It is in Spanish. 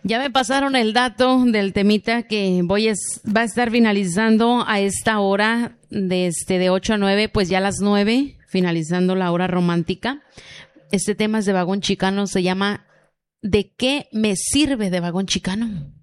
Ya me pasaron el dato del temita que va a estar finalizando a esta hora de 8 a 9, pues ya a las 9, finalizando la hora romántica. Este tema es de Vagón Chicano, se llama ¿De qué me sirve de Vagón Chicano?